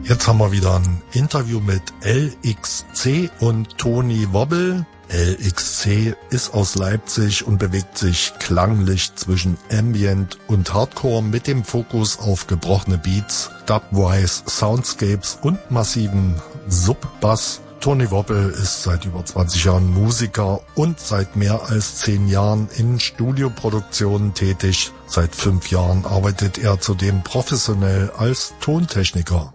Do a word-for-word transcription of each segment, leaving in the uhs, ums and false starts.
Jetzt haben wir wieder ein Interview mit L X C und Tony Wobble. L X C ist aus Leipzig und bewegt sich klanglich zwischen Ambient und Hardcore mit dem Fokus auf gebrochene Beats, Dubwise, Soundscapes und massiven Sub-Bass. Tony Wobble ist seit über zwanzig Jahren Musiker und seit mehr als zehn Jahren in Studioproduktionen tätig. Seit fünf Jahren arbeitet er zudem professionell als Tontechniker.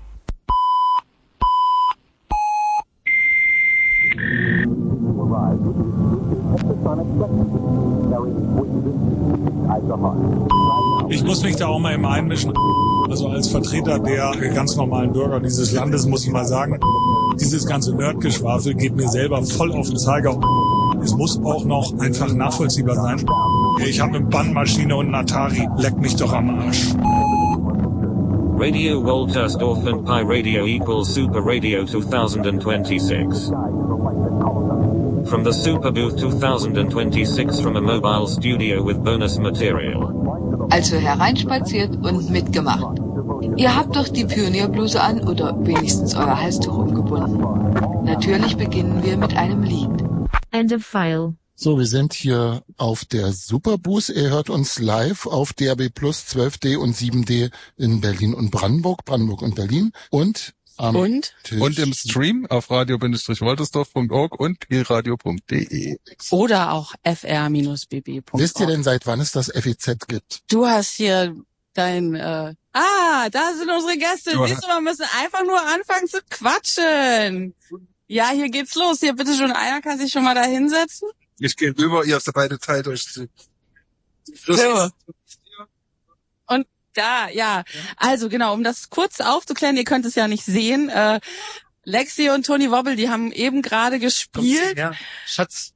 Ich muss mich da auch mal immer einmischen. Also als Vertreter der ganz normalen Bürger dieses Landes muss ich mal sagen, dieses ganze Nerdgeschwafel geht mir selber voll auf den Zeiger. Es muss auch noch einfach nachvollziehbar sein. Ich habe eine Bandmaschine und einen Atari. Leck mich doch am Arsch. Radio Woltersdorf and Pi Radio equals Super Radio twenty twenty-six. From the Super Booth twenty twenty-six from a mobile studio with bonus material. Also hereinspaziert und mitgemacht. Ihr habt doch die Pionierbluse an oder wenigstens euer Halstuch umgebunden. Natürlich beginnen wir mit einem Lied. End of file. So, wir sind hier auf der Superbooth. Ihr hört uns live auf D A B Plus, zwölf D und sieben D in Berlin und Brandenburg, Brandenburg und Berlin. Und am und? Tisch. Und im Stream auf radio Bindestrich woltersdorf Punkt org und pilradio Punkt de. Oder auch f r Bindestrich b b Punkt org. Wisst ihr denn, seit wann es das F E Z gibt? Du hast hier dein... Äh ah, da sind unsere Gäste. Du Siehst du, wir müssen einfach nur anfangen zu quatschen. Ja, hier geht's los. Hier, bitte schon, einer kann sich schon mal da hinsetzen. Ich gehe rüber, ihr habt beide Zeit euch zu... So. Und da, ja. Also genau, um das kurz aufzuklären, ihr könnt es ja nicht sehen. Äh, Lexi und Tony Wobble, die haben eben gerade gespielt. Ja, Schatz.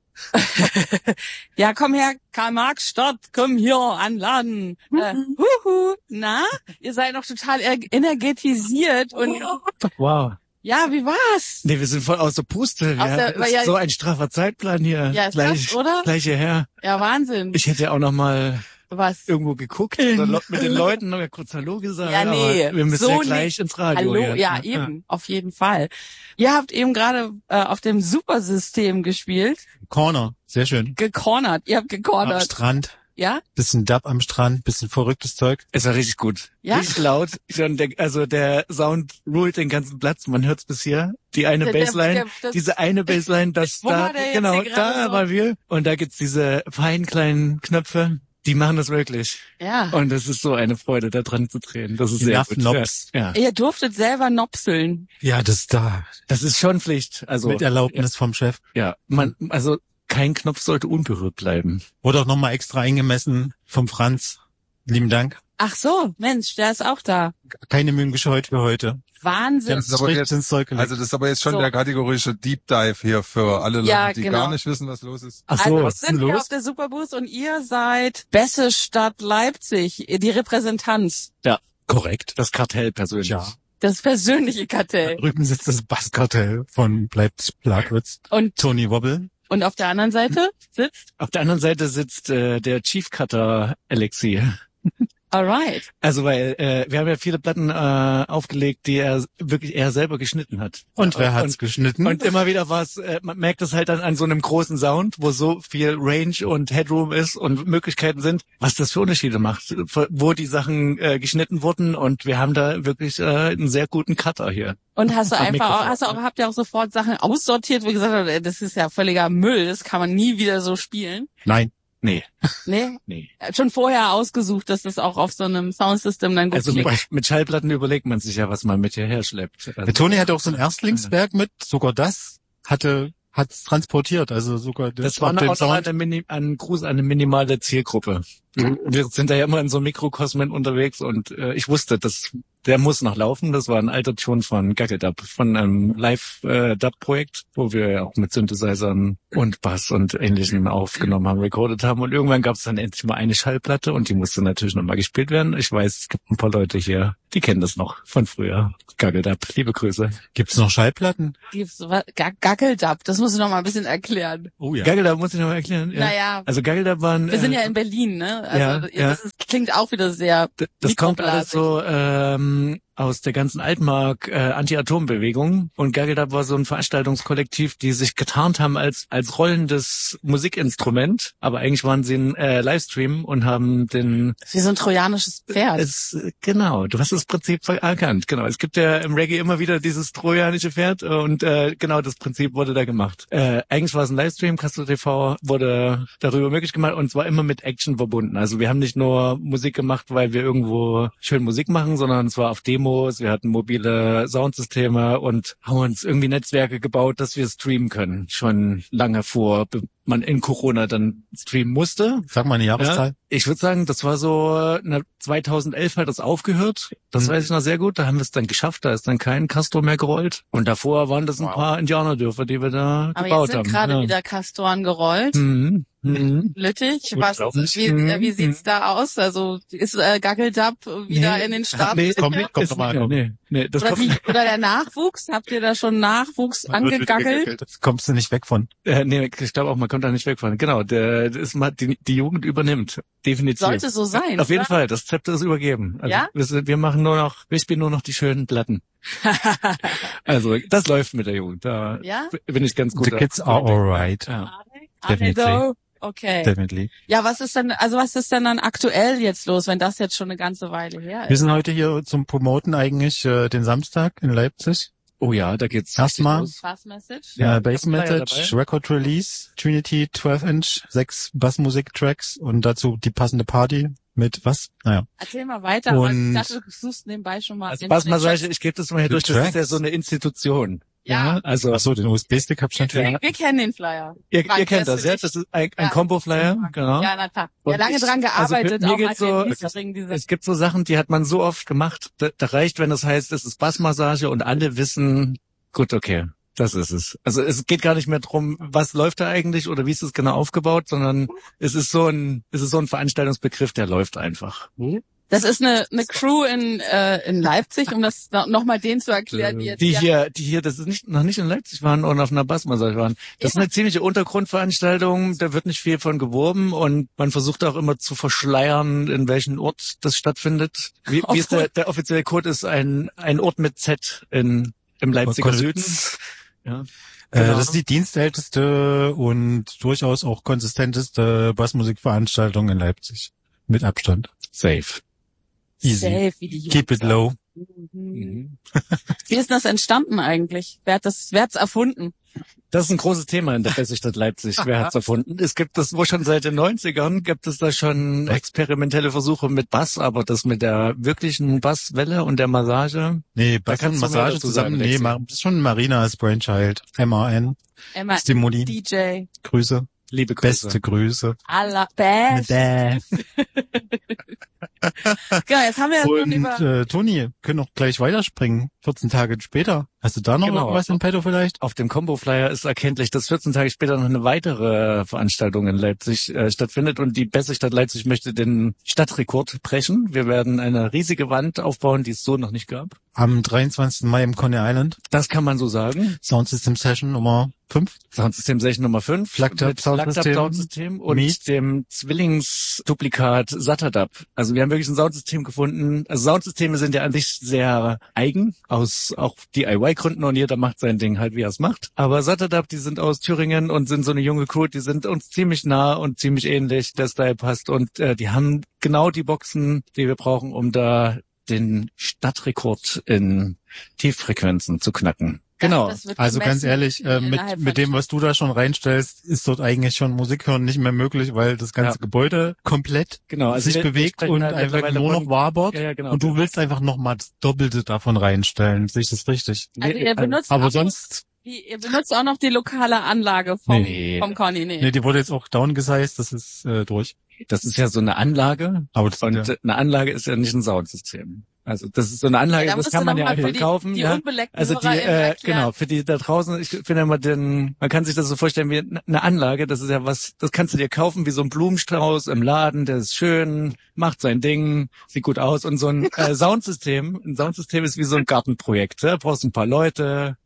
Ja, komm her, Karl-Marx-Stadt, komm hier an Laden. Äh, huhu, na, ihr seid noch total energetisiert und Wow. ja, wie war's? Nee, wir sind voll aus der Puste. Aus Ja, der- das weil ja- ist so ein straffer Zeitplan hier. Ja, ist gleich, krass, oder? Gleich hierher. Ja, Wahnsinn. Ich hätte ja auch noch mal Was? irgendwo geguckt oder lo- mit den Leuten noch mal kurz Hallo gesagt. Ja, nee, aber wir müssen so ja gleich nicht. ins Radio. Hallo, hier. ja, eben, auf jeden Fall. Ihr habt eben gerade äh, auf dem Supersystem gespielt, Corner, sehr schön. gecornert. Ihr habt Am gecornert. Strand, Ja? bisschen Dub am Strand, bisschen verrücktes Zeug. Es war richtig gut. Ja? Richtig laut. Schon der, also der Sound ruht den ganzen Platz. Man hört's bis hier. Die eine Der- der- Bassline, der- das- diese eine Bassline, das Wo da, war der jetzt genau, hier gerade da so? waren wir. Und da gibt's diese feinen kleinen Knöpfe. Die machen das wirklich. Ja. Und es ist so eine Freude, da dran zu drehen. Das ist sehr Enough gut. Knobs. Ja. Ihr durftet selber nopseln. Ja, das ist da. Das ist schon Pflicht. Also Mit Erlaubnis vom Chef. ja, man, also kein Knopf sollte unberührt bleiben. Wurde auch nochmal extra eingemessen vom Franz. Lieben Dank. Ach so, Mensch, der ist auch da. Keine Mühen gescheut für heute. Wahnsinn. Das ist aber Richtig jetzt- ins Zeug gelegt. Also das ist aber jetzt schon So. der kategorische Deep Dive hier für alle Leute, Ja, die genau. gar nicht wissen, was los ist. Ach Also so, wir was ist sind denn hier los? auf der Superbooth und ihr seid Beste Stadt Leipzig, die Repräsentanz, Ja, korrekt. das Kartell persönlich. Ja. das persönliche Kartell. Drüben sitzt das Basskartell von Leipzig-Plagwitz. Und Tony Wobble. und auf der anderen Seite sitzt Auf der anderen Seite sitzt äh, der Chief Cutter Alexi. Alright. Also weil äh, wir haben ja viele Platten äh, aufgelegt, die er wirklich er selber geschnitten hat. Und wer hat's und, geschnitten? Und immer wieder was, äh, man merkt es halt dann an so einem großen Sound, wo so viel Range und Headroom ist und Möglichkeiten sind, was das für Unterschiede macht, wo die Sachen äh, geschnitten wurden. Und wir haben da wirklich äh, einen sehr guten Cutter hier. Und hast du Am einfach, Mikrofon. auch, hast du auch, habt ihr auch sofort Sachen aussortiert, wo ihr gesagt habt, ey, das ist ja völliger Müll, das kann man nie wieder so spielen? Nein. Nee, Nee? nee. Schon vorher ausgesucht, dass das auch auf so einem Soundsystem dann gut Also klingt. mit, mit Schallplatten überlegt man sich ja, was man mit hierher schleppt. Also, Der Tony hatte auch so ein Erstlingswerk mit. Sogar das hatte, hat's transportiert. Also sogar das war auch noch eine, Mini, ein Gruß an eine minimale Zielgruppe. Wir sind da ja immer in so Mikrokosmen unterwegs und äh, ich wusste, dass der muss noch laufen. Das war ein alter Ton von Gaggeldub, von einem Live-Dub-Projekt, wo wir ja auch mit Synthesizern und Bass und Ähnlichem aufgenommen haben, recorded haben. Und irgendwann gab es dann endlich mal eine Schallplatte und die musste natürlich nochmal gespielt werden. Ich weiß, es gibt ein paar Leute hier, die kennen das noch von früher. Gaggeldub, liebe Grüße. Gibt's noch Schallplatten? Gibt's was? Ga- Gackeldub, das musst du noch mal ein bisschen erklären. Oh ja. Gaggeldub muss ich noch mal erklären. Ja. Naja, Also Gaggeldub waren... wir sind äh, ja in Berlin, ne? Also ja, das ja. ist, klingt auch wieder sehr D- Das kommt alles mikroblasig. so, ähm, aus der ganzen Altmark äh, Anti-Atom-Bewegung. Und Gageldub war so ein Veranstaltungskollektiv, die sich getarnt haben als als rollendes Musikinstrument. Aber eigentlich waren sie ein äh, Livestream und haben den... Wie so ein trojanisches Pferd. Es, genau, du hast das Prinzip erkannt. Genau, es gibt ja im Reggae immer wieder dieses trojanische Pferd und äh, genau das Prinzip wurde da gemacht. Äh, eigentlich war es ein Livestream, Castro T V wurde darüber möglich gemacht und zwar immer mit Action verbunden. Also wir haben nicht nur Musik gemacht, weil wir irgendwo schön Musik machen, sondern es war auf Demos, wir hatten mobile Soundsysteme und haben uns irgendwie Netzwerke gebaut, dass wir streamen können. Schon lange vor man in Corona dann streamen musste. Sag mal eine Jahreszahl. Ja, ich würde sagen, das war so, na, zweitausendelf hat das aufgehört. Das mhm. weiß ich noch sehr gut. Da haben wir es dann geschafft. Da ist dann kein Castor mehr gerollt. Und davor waren das ein wow. paar Indianerdörfer, die wir da Aber gebaut jetzt haben. sind gerade ja. wieder Castoren gerollt. Mhm. Mhm. Lüttich, was, wie, mhm. wie sieht's da aus? Also ist äh, Gageldub wieder nee. in den Start? Nee, kommt, kommt noch mal. Nee, nee, das oder, kommt wie, oder der Nachwuchs? Habt ihr da schon Nachwuchs angegackelt? Das kommst du nicht weg von. Äh, nee, ich glaube auch, man kommt da nicht weg von. Genau, der, das ist mal, die, die Jugend übernimmt. Definitiv. Sollte so sein. Auf jeden oder? Fall, das Zepter ist übergeben. Also ja? wir, wir machen nur noch, wir spielen nur noch die schönen Platten. Also das läuft mit der Jugend. Da ja? bin ich ganz gut. The kids are alright. Ja. Definitely. Okay. Definitely. Ja, was ist denn, also was ist denn dann aktuell jetzt los, wenn das jetzt schon eine ganze Weile her ist? Wir sind heute hier zum Promoten eigentlich äh, den Samstag in Leipzig. Oh ja, da geht's erstmal. Bass Message. Ja, Bass Message, Record Release, Trinity zwölf Inch, sechs Bassmusik-Tracks und dazu die passende Party mit was? Naja. Erzähl mal weiter, und weil ich dachte, du suchst nebenbei schon mal. Also Bassmassage, ich gebe das mal hier durch, das ist ja so eine Institution. Ja. ja, also. Ach so, den U S B-Stick hab ich natürlich. Wir, wir kennen den Flyer. Ihr, ihr kennt das, ja? Das ist ein, ein ja. Combo-Flyer, genau. Ja, na klar. Ja, lange dran gearbeitet, also auch mir so, diese es gibt so Sachen, die hat man so oft gemacht, da, da reicht, wenn das heißt, es ist Bassmassage und alle wissen, gut, okay, das ist es. Also es geht gar nicht mehr drum, was läuft da eigentlich oder wie ist es genau aufgebaut, sondern es ist so ein, es ist so ein Veranstaltungsbegriff, der läuft einfach. Hm? Das ist eine, eine Crew in, äh, in Leipzig, um das nochmal denen zu erklären, die jetzt die ja hier, die hier, das ist nicht, noch nicht in Leipzig waren und auf einer Bassmassage waren. Das ja. ist eine ziemliche Untergrundveranstaltung, da wird nicht viel von geworben und man versucht auch immer zu verschleiern, in welchem Ort das stattfindet. Wie, wie ist der, der offizielle Code ist ein, ein Ort mit Z in, im Leipziger Süden. Ja. Äh, genau. Das ist die dienstälteste und durchaus auch konsistenteste Bassmusikveranstaltung in Leipzig. Mit Abstand. Safe. Easy. Safe, wie die Keep it low. Mhm. Wie ist das entstanden eigentlich? Wer hat das, wer hat's erfunden? Das ist ein großes Thema in der Bessestadt Leipzig. Wer hat's erfunden? Es gibt das wohl schon seit den neunzigern, gibt es da schon experimentelle Versuche mit Bass, aber das mit der wirklichen Basswelle und der Massage. Nee, Bass und Massage zusammen, nee, das ist schon Marinas Brainchild. M A N. Emma, Stimuli. D J. Grüße. Liebe Grüße. Beste Grüße. Alla best. Genau, jetzt haben wir ja Und, schon über... äh, Toni, können auch gleich weiterspringen. vierzehn Tage später. Hast du da noch genau. irgendwas in petto vielleicht? Auf dem Combo-Flyer ist erkenntlich, dass vierzehn Tage später noch eine weitere Veranstaltung in Leipzig äh, stattfindet und die Bessestadt Leipzig möchte den Stadtrekord brechen. Wir werden eine riesige Wand aufbauen, die es so noch nicht gab. Am dreiundzwanzigsten Mai im Coney Island. Das kann man so sagen. Soundsystem Session Nummer fünf. Soundsystem Session Nummer fünf. Flagtap Soundsystem. Soundsystem und Meet. dem Zwillingsduplikat Satadub. Also wir haben wirklich ein Soundsystem gefunden. Also Soundsysteme sind ja an sich sehr eigen, aus auch D I Y-Gründen und jeder macht sein Ding halt, wie er es macht. Aber Satadub, die sind aus Thüringen und sind so eine junge Crew, die sind uns ziemlich nah und ziemlich ähnlich. Der Style passt und äh, die haben genau die Boxen, die wir brauchen, um da den Stadtrekord in Tieffrequenzen zu knacken. Genau. Also ganz ehrlich, äh, mit, mit dem, was du da schon reinstellst, ist dort eigentlich schon Musik hören nicht mehr möglich, weil das ganze ja. Gebäude komplett genau, also sich bewegt und halt einfach nur noch wabert. Ja, ja, genau. Und du willst einfach noch mal das Doppelte davon reinstellen. Sehe ich das richtig? Also ihr benutzt aber auch sonst... Die, ihr benutzt auch noch die lokale Anlage vom, nee. vom Conny, nee. Nee, die wurde jetzt auch downgesized, das ist äh, durch. Das ist ja so eine Anlage. Aber das, und ja. eine Anlage ist ja nicht ein Soundsystem. Also das ist so eine Anlage, ja, da das kann man ja einfach kaufen. Die, die ja. Also die, äh, genau, für die da draußen, ich finde immer den, man kann sich das so vorstellen wie eine Anlage, das ist ja was, das kannst du dir kaufen wie so ein Blumenstrauß im Laden, der ist schön, macht sein Ding, sieht gut aus und so ein äh, Soundsystem, ein Soundsystem ist wie so ein Gartenprojekt, da brauchst ein paar Leute,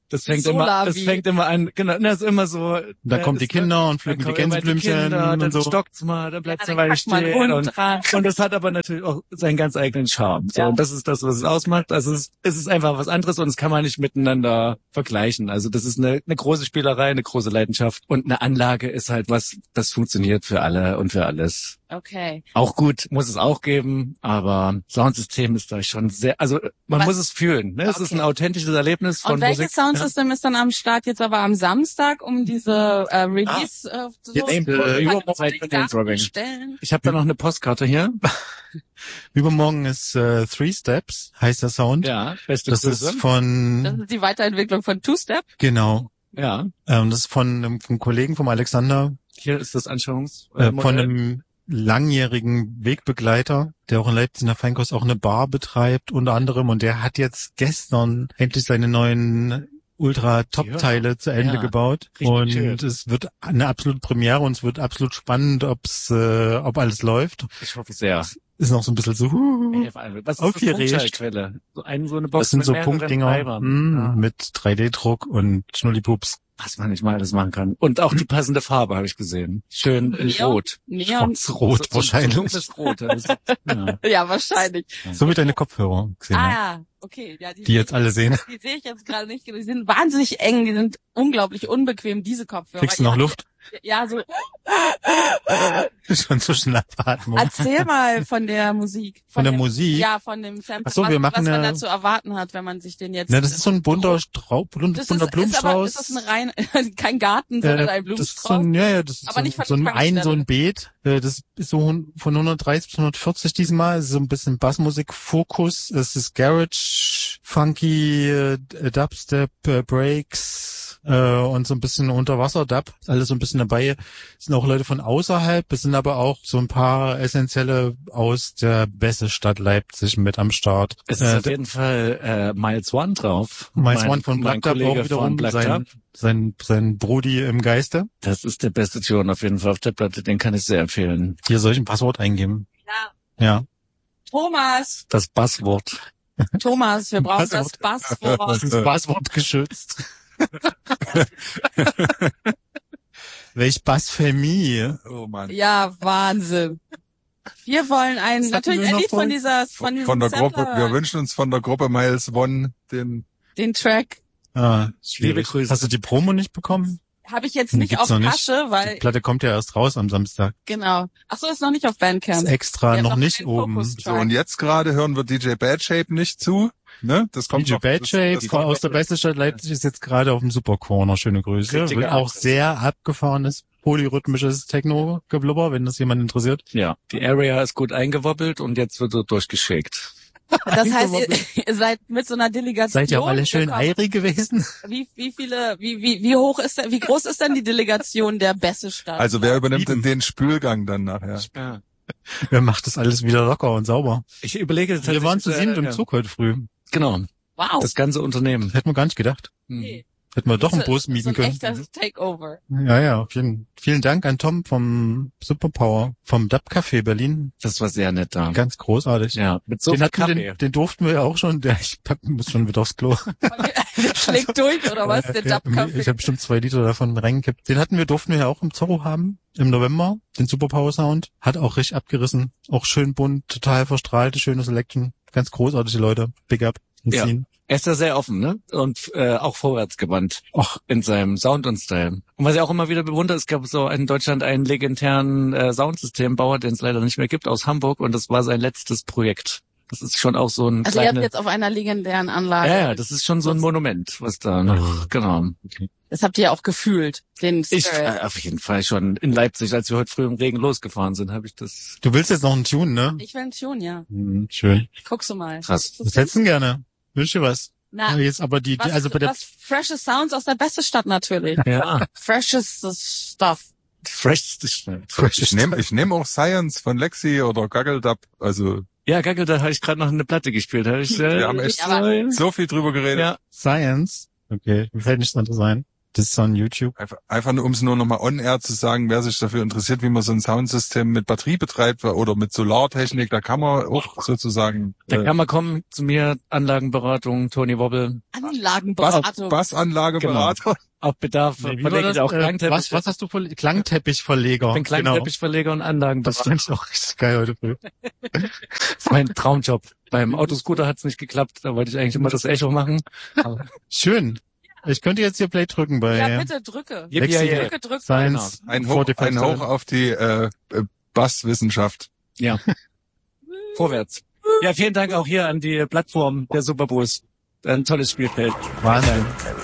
Das fängt So immer, Lavi. das fängt immer an, genau, das ist immer so. Da äh, kommen die ist- Kinder und dann pflücken die kommen immer Gänseblümchen Kinder, und dann so. stockt's mal, dann bleibt's Ja, eine dann Weile packt man stehen. Hund Und, dran. und das hat aber natürlich auch seinen ganz eigenen Charme. So, Ja. und das ist das, was es ausmacht. Also es, es ist einfach was anderes und es kann man nicht miteinander vergleichen. Also das ist eine, eine große Spielerei, eine große Leidenschaft und eine Anlage ist halt was, das funktioniert für alle und für alles. Okay. Auch gut, muss es auch geben, aber Soundsystem ist da schon sehr, also man Was- muss es fühlen. Ne? Es ist ein Okay. authentisches Erlebnis von Und welches Musik. Soundsystem ist dann am Start jetzt aber am Samstag, um diese äh, Release äh, so Jetzt, äh, kann man übermorgen uns halt die mit Daten Name-Dropping. stellen? Ich habe da noch eine Postkarte hier. Übermorgen ist äh, Three Steps, heißt der Sound. Ja, beste Das Grüße. ist von, Das ist die Weiterentwicklung von Two-Step. genau, Ja, ähm, das ist von einem vom Kollegen, vom Alexander, hier ist das Anschauungs. äh, von einem langjährigen Wegbegleiter, der auch in Leipzig in der Feinkost auch eine Bar betreibt, unter anderem. Und der hat jetzt gestern endlich seine neuen Ultra-Top-Teile zu Ende Ja, gebaut. richtig Und schön. es wird eine absolute Premiere und es wird absolut spannend, ob's, äh, ob alles läuft. Ich hoffe sehr. Ist noch so ein bisschen so, huh, Ey, vor allem, was ist aufgeregt. das Punktschaltquelle? So eine, so eine Box Das sind mit so mehreren Punktdinger Treibern. mh, Ja. mit drei D-Druck und Schnullipups. Was man nicht mal alles machen kann. Und auch die passende Farbe habe ich gesehen. Schön in Neon? Rot. Neon. Schwarz-Rot So- so- wahrscheinlich. So dunkles Rot. Das ist, ja. Ja, wahrscheinlich. So wie deine Kopfhörer, Xenia, Ah ja, okay. Ja, die, die jetzt alle sehen. Die sehe ich jetzt gerade nicht. Die sind wahnsinnig eng, die sind unglaublich unbequem, diese Kopfhörer. Kriegst du noch Ja, Luft? Ja, so. Schon so Schnappatmung. Erzähl mal von der Musik. Von der dem, Musik? Ja, von dem Sample. Ach so, was, wir machen was man eine- da zu erwarten hat, wenn man sich den jetzt... Na, das ist so ein bunter Strauß, bunter Das ist, ist aber, Blumenstrauß. ist das ein rein, kein Garten, sondern Äh, ein das ist so Blumenstrauß? ein, ja, ja, das ist Aber so, nicht von so ein, der ein, so Tankstelle. ein Beet. Äh, Das ist so hun- von hundertdreißig bis hundertvierzig diesmal. Es ist so ein bisschen Bassmusik-Fokus. Es ist Garage, Funky, äh, Dubstep, äh, Breaks äh, und so ein bisschen Unterwasser-Dub. Alles so ein bisschen dabei. Es sind auch Leute von außerhalb. Es sind aber auch so ein paar Essentielle aus der Bässe-Stadt Leipzig mit am Start. Es ist Äh, auf jeden Fall äh, Miles One drauf. Miles Mein- One von mein Black Dub Kollege auch wiederum, von Black sein, Dub. sein, sein Brudi im Geiste. Das ist der beste Tune auf jeden Fall auf der Platte. Den kann ich sehr empfehlen. Hier soll ich ein Passwort eingeben. Ja. Ja. Thomas, Das Basswort. Thomas, wir brauchen das Basswort. Das ist Passwort geschützt. Welch Blasphemie. Oh Mann. Ja, Wahnsinn. Wir wollen ein, Was hatten natürlich wir ein noch Lied von vorhin? dieser, von diesem Von der Sampler, Gruppe, wir wünschen uns von der Gruppe Miles One den, den Track. Ah, Liebe Grüße. Hast du die Promo nicht bekommen? Habe ich jetzt Die nicht gibt's auf noch Tasche, Die weil, Platte kommt ja erst raus am Samstag. genau. Ach so, ist noch nicht auf Bandcamp. Ist extra Jetzt noch noch nicht kein oben. Fokus. so, und jetzt gerade hören wir D J Bad Shape nicht zu, ne? Das kommt D J noch, Bad Shape das, das kommt aus der Bässe-Stadt Leipzig ist jetzt gerade auf dem Super Corner. Schöne Grüße. Richtige Wird auch Abschluss. sehr abgefahrenes, polyrhythmisches Techno-Geblubber, wenn das jemand interessiert. Ja, die Area ist gut eingewobbelt und jetzt wird so durchgeschickt. Das heißt, ihr, ihr seid mit so einer Delegation. Seid ihr auch alle schön gekommen. eirig gewesen? Wie, wie viele, wie, wie, wie hoch ist denn, wie groß ist denn die Delegation der Bässe-Stadt? Also wer übernimmt denn Sieben. den Spülgang dann nachher? Ja. Wer macht das alles wieder locker und sauber? Ich überlege Wir tatsächlich, waren zu siebt äh, im ja. Zug heute früh. Genau, wow. das ganze Unternehmen. Hätten wir gar nicht gedacht. Hm. Okay. Hätten wir doch einen So- Bus so mieten ein können. echter Takeover. Ja, ja, auf jeden Vielen Dank an Tom vom Superpower, vom Dub Café Berlin. Das war sehr nett da. Ganz großartig. Ja, mit so den, viel hatten wir, Kaffee. den, den durften wir ja auch schon. Der, ich hab- muss schon wieder aufs Klo. Der schlägt durch, oder was? Der Äh, Ich Dub-Kaffee. habe bestimmt zwei Liter davon reingekippt. Den hatten wir, durften wir ja auch im Zorro haben, im November, den Superpower Sound. Hat auch richtig abgerissen. Auch schön bunt, total verstrahlte, schöne Selection. Ganz großartige Leute. Big up. Ja. Scene. Er ist da sehr offen, ne? Und äh, auch vorwärtsgewandt. Och. In seinem Sound und Style. Und was ich auch immer wieder bewundere, es gab so in Deutschland einen legendären äh, Soundsystembauer, den es leider nicht mehr gibt, aus Hamburg. Und das war sein letztes Projekt. Das ist schon auch so ein Also ihr habt kleine... jetzt auf einer legendären Anlage. Ja, ja, das ist schon so ein Monument, was da noch... Genau. Das habt ihr ja auch gefühlt, den Ich Spirit. äh, auf jeden Fall schon in Leipzig, als wir heute früh im Regen losgefahren sind, habe ich das... Du willst jetzt noch einen Tune, ne? Ich will schon, ja. Hm, schön. Guckst du mal. Krass. Was hättest du denn gerne? Wünsch dir was? Na, Ja, jetzt aber die, die was, also bei der was freshe Sounds aus der Bässe-Stadt natürlich. Ja, Freshes Stuff. fresh. Ich nehme ich nehm auch Science von Lexi oder Gaggeldub. Also Ja, Gagel, da habe ich gerade noch eine Platte gespielt. Hab ich, äh, wir haben echt aber- so viel drüber geredet. ja. Science. Okay, mir fällt nichts anderes ein. Das ist on YouTube. Einfach, einfach nur, um es nur nochmal on-air zu sagen, wer sich dafür interessiert, wie man so ein Soundsystem mit Batterie betreibt oder mit Solartechnik, da kann man auch sozusagen... Da äh, kann man kommen zu mir, Anlagenberatung, Tony Wobble. Anlagenberatung. Bass, Bassanlageberater. Genau. Auf Bedarf Nee, wie verlege war ich das? auch Äh, Klangteppich. was, was hast du für Klangteppichverleger? Ich bin Klangteppichverleger und Das Anlagenberater. fand ich auch richtig geil heute früh. Das ist mein Traumjob. Beim Autoscooter hat's nicht geklappt, da wollte ich eigentlich immer das Echo machen. Aber Schön. Ich könnte jetzt hier Play drücken bei Ja, bitte drücke. Lexi, Drücke, ja, ja. drücke, drücke. Science. Ein Hoch, ein Hoch auf die äh, äh, Basswissenschaft. Ja. Vorwärts. Ja, vielen Dank auch hier an die Plattform der Superbus. Ein tolles Spielfeld. Wahnsinn.